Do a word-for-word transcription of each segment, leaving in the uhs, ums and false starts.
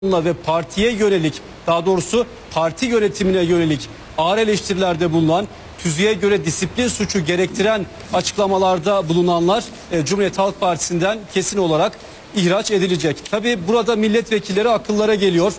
ve partiye yönelik, daha doğrusu parti yönetimine yönelik ağır eleştirilerde bulunan, tüzüğe göre disiplin suçu gerektiren açıklamalarda bulunanlar e, Cumhuriyet Halk Partisi'nden kesin olarak ihraç edilecek. Tabii burada milletvekilleri akıllara geliyor.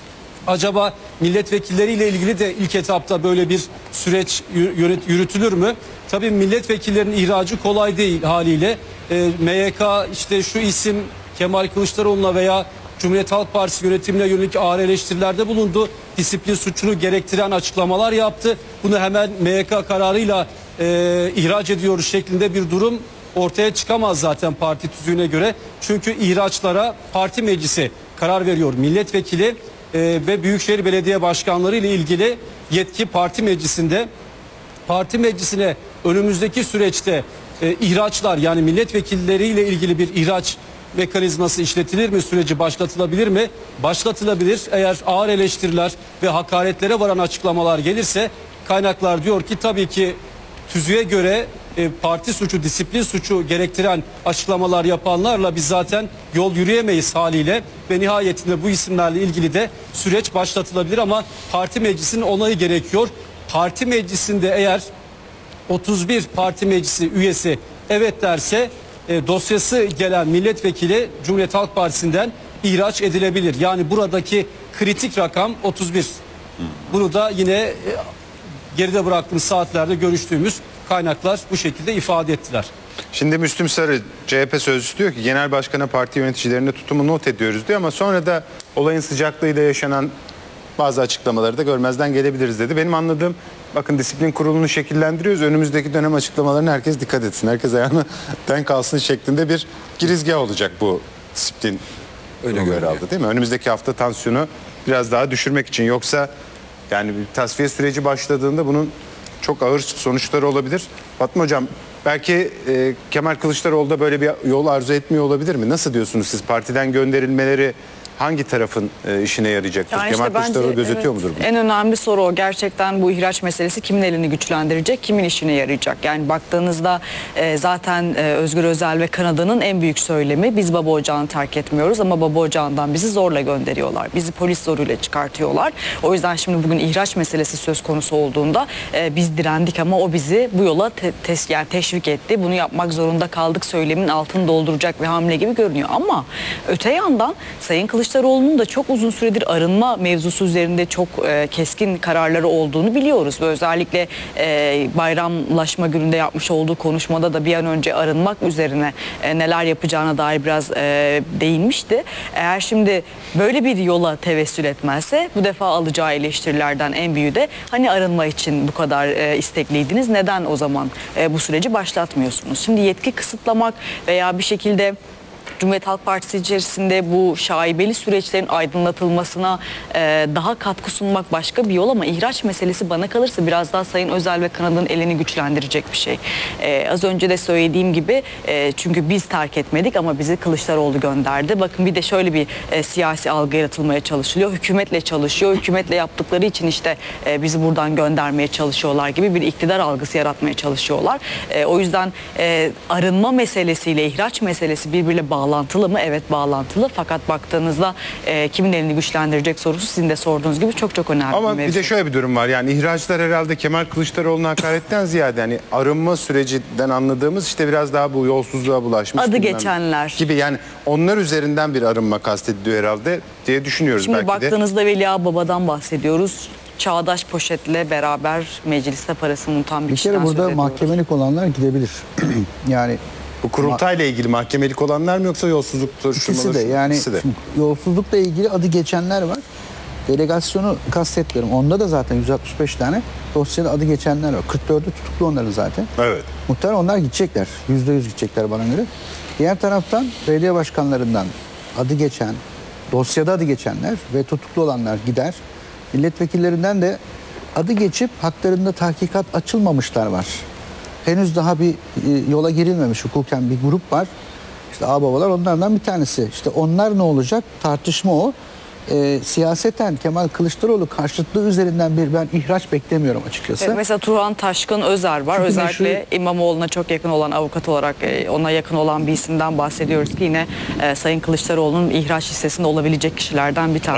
Acaba milletvekilleriyle ilgili de ilk etapta böyle bir süreç yürütülür mü? Tabii milletvekillerinin ihracı kolay değil haliyle. E, M Y K işte şu isim Kemal Kılıçdaroğlu'na veya Cumhuriyet Halk Partisi yönetimine yönelik ağır eleştirilerde bulundu. Disiplin suçunu gerektiren açıklamalar yaptı. Bunu hemen M Y K kararıyla e, ihraç ediyoruz şeklinde bir durum ortaya çıkamaz zaten parti tüzüğüne göre. Çünkü ihraçlara parti meclisi karar veriyor. Milletvekili e, ve Büyükşehir Belediye Başkanları ile ilgili yetki parti meclisinde. Parti meclisine önümüzdeki süreçte e, ihraçlar, yani milletvekilleriyle ilgili bir ihraç mekanizması işletilir mi? Süreci başlatılabilir mi? Başlatılabilir. Eğer ağır eleştiriler ve hakaretlere varan açıklamalar gelirse kaynaklar diyor ki tabii ki tüzüğe göre e, parti suçu, disiplin suçu gerektiren açıklamalar yapanlarla biz zaten yol yürüyemeyiz haliyle ve nihayetinde bu isimlerle ilgili de süreç başlatılabilir ama parti meclisinin onayı gerekiyor. Parti meclisinde eğer otuz bir parti meclisi üyesi evet derse e, dosyası gelen milletvekili Cumhuriyet Halk Partisi'nden ihraç edilebilir. Yani buradaki kritik rakam otuz bir. Bunu da yine e, geride bıraktığımız saatlerde görüştüğümüz kaynaklar bu şekilde ifade ettiler. Şimdi Müslüm Sarı, C H P sözcüsü, diyor ki genel başkana parti yöneticilerine tutumu not ediyoruz diyor ama sonra da olayın sıcaklığıyla yaşanan bazı açıklamaları da görmezden gelebiliriz dedi. Benim anladığım, bakın disiplin kurulunu şekillendiriyoruz. Önümüzdeki dönem açıklamalarına herkes dikkat etsin. Herkes ayağını denk alsın şeklinde bir girizgah olacak bu disiplin. Öyle herhalde, değil mi? Önümüzdeki hafta tansiyonu biraz daha düşürmek için. Yoksa yani bir tasfiye süreci başladığında bunun çok ağır sonuçları olabilir. Fatma Hocam, belki e, Kemal Kılıçdaroğlu da böyle bir yol arzu etmiyor olabilir mi? Nasıl diyorsunuz siz? Partiden gönderilmeleri hangi tarafın e, işine yarayacaktır? Yani Kemal işte Kılıçdaroğlu bence, gözetiyor evet, mudur bunu? En önemli soru o. Gerçekten bu ihraç meselesi kimin elini güçlendirecek, kimin işine yarayacak? Yani baktığınızda e, zaten e, Özgür Özel ve Kanada'nın en büyük söylemi, biz baba ocağını terk etmiyoruz ama baba ocağından bizi zorla gönderiyorlar. Bizi polis zoruyla çıkartıyorlar. O yüzden şimdi bugün ihraç meselesi söz konusu olduğunda e, biz direndik ama o bizi bu yola te, te, yani teşvik etti. Bunu yapmak zorunda kaldık söyleminin altını dolduracak bir hamle gibi görünüyor. Ama öte yandan Sayın Kılıçdaroğlu'nun da çok uzun süredir arınma mevzusu üzerinde çok e, keskin kararları olduğunu biliyoruz. Ve özellikle e, bayramlaşma gününde yapmış olduğu konuşmada da bir an önce arınmak üzerine e, neler yapacağına dair biraz e, değinmişti. Eğer şimdi böyle bir yola tevessül etmezse bu defa alacağı eleştirilerden en büyüğü de hani arınma için bu kadar e, istekliydiniz, neden o zaman e, bu süreci başlatmıyorsunuz? Şimdi yetki kısıtlamak veya bir şekilde Cumhuriyet Halk Partisi içerisinde bu şaibeli süreçlerin aydınlatılmasına e, daha katkı sunmak başka bir yol ama ihraç meselesi bana kalırsa biraz daha Sayın Özel ve Kanada'nın elini güçlendirecek bir şey. E, az önce de söylediğim gibi e, çünkü biz terk etmedik ama bizi Kılıçdaroğlu gönderdi. Bakın bir de şöyle bir e, siyasi algı yaratılmaya çalışılıyor. Hükümetle çalışıyor. Hükümetle yaptıkları için işte e, bizi buradan göndermeye çalışıyorlar gibi bir iktidar algısı yaratmaya çalışıyorlar. E, o yüzden e, arınma meselesiyle ihraç meselesi birbiriyle bağlı. Bağlantılı mı? Evet, bağlantılı. Fakat baktığınızda e, kimin elini güçlendirecek sorusu sizin de sorduğunuz gibi çok çok önemli. Ama bir, bir de şöyle bir durum var. Yani ihraçlar herhalde Kemal Kılıçdaroğlu'na hakaretten ziyade hani arınma sürecinden anladığımız işte biraz daha bu yolsuzluğa bulaşmış. Adı geçenler. Gibi, yani onlar üzerinden bir arınma kastediliyor herhalde diye düşünüyoruz. Şimdi belki baktığınızda de. Veli Ağababa'dan bahsediyoruz. Çağdaş Poşet'le beraber mecliste parasını unutan bir, bir kere burada mahkemelik olanlar gidebilir. Yani bu kurultayla ilgili mahkemelik olanlar mı yoksa yolsuzluk soruşturmaları? İkisi de, yani İkisi de. Yolsuzlukla ilgili adı geçenler var. Delegasyonu kastetmiyorum. Onda da zaten yüz altmış beş tane dosyada adı geçenler var. kırk dördü tutuklu onların zaten. Evet. Muhtemelen onlar gidecekler. yüzde yüz gidecekler bana göre. Diğer taraftan belediye başkanlarından adı geçen, dosyada adı geçenler ve tutuklu olanlar gider. Milletvekillerinden de adı geçip haklarında tahkikat açılmamışlar var. Henüz daha bir yola girilmemiş hukuken bir grup var. İşte ağababalar onlardan bir tanesi. İşte onlar ne olacak? Tartışma o. e, siyaseten Kemal Kılıçdaroğlu karşıtlığı üzerinden bir ben ihraç beklemiyorum açıkçası. Evet, mesela Turhan Taşkın Özer var. Çünkü Özellikle meşru- İmamoğlu'na çok yakın olan, avukat olarak e, ona yakın olan bir isimden bahsediyoruz ki yine e, Sayın Kılıçdaroğlu'nun ihraç listesinde olabilecek kişilerden bir tanesi.